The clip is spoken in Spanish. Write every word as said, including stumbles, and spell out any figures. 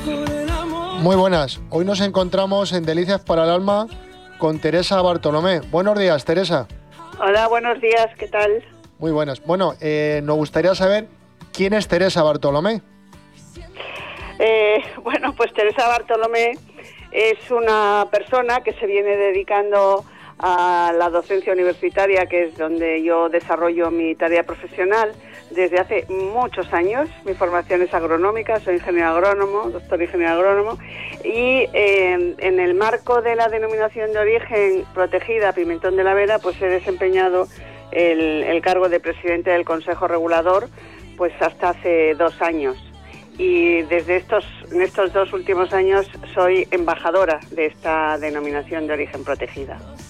Muy buenas, hoy nos encontramos en Delicias para el Alma con Teresa Bartolomé. Buenos días, Teresa. Hola, buenos días, ¿qué tal? Muy buenas. Bueno, eh, nos gustaría saber quién es Teresa Bartolomé. Eh, bueno, pues Teresa Bartolomé es una persona que se viene dedicando a la docencia universitaria, que es donde yo desarrollo mi tarea profesional desde hace muchos años. Mi formación es agronómica, soy ingeniero agrónomo, doctor ingeniero agrónomo, y eh, en el marco de la denominación de origen protegida Pimentón de la Vera, pues he desempeñado el, el cargo de presidente del Consejo Regulador pues hasta hace dos años. Y desde estos, en estos dos últimos años soy embajadora de esta denominación de origen protegida.